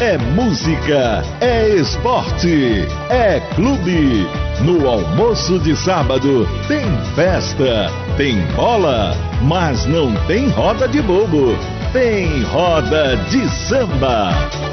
é música, é esporte, é clube. No almoço de sábado tem festa, tem bola, mas não tem roda de bobo, tem roda de samba.